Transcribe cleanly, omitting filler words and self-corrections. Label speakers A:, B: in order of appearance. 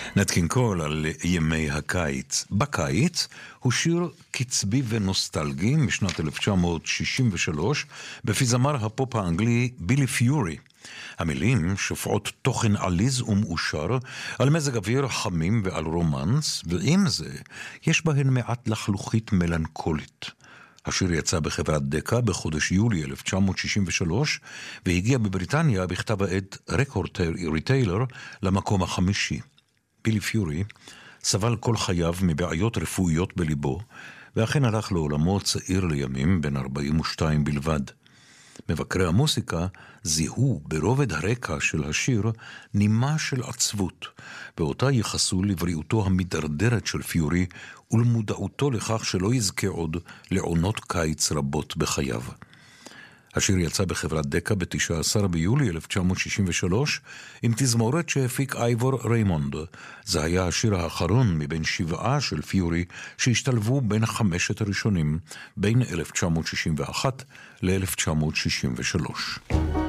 A: נט קינג קול על ימי הקיץ. בקיץ הוא שיר קצבי ונוסטלגי משנת 1963 בפי זמר הפופ האנגלי בילי פיורי. המילים שופעות תוכן עליז ומאושר על מזג אוויר חמים ועל רומנס, ועם זה יש בהן מעט לחלוכית מלנכולית. השיר יצא בחברת דקה בחודש יולי 1963 והגיע בבריטניה בכתב העת רקורד ריטיילר למקום החמישי. בילי פיורי סבל כל חייו מבעיות רפואיות בליבו, ואכן הלך לעולמו צעיר לימים בן 42 בלבד. מבקרי המוסיקה זיהו ברובד הרקע של השיר נימה של עצבות, ואותה יחסו לבריאותו המדרדרת של פיורי ולמודעותו לכך שלא יזכה עוד לעונות קיץ רבות בחייו. השיר יצא בחברת דקה ב-19 ביולי 1963 עם תזמורת שהפיק אייבור ריימונד. זה היה השיר האחרון מבין 7 של פיורי שהשתלבו בין 5 הראשונים בין 1961 ל-1963.